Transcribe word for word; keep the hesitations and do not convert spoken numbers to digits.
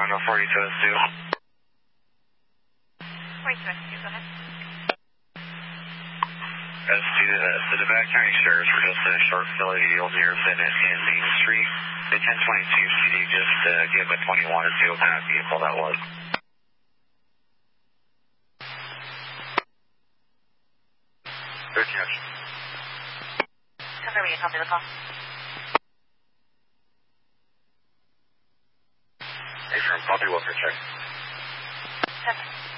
Tango forty-two S two. forty-two S two, go ahead. S two, uh, the Nevada County Sheriffs were just in a short facility yield near Bennett and Main Street. The ten twenty-two C D just uh, gave a twenty-one to see what kind of vehicle that was. thirteen action. Confirm you copy the call. Hey, from Bobby Wilker, check. Seven.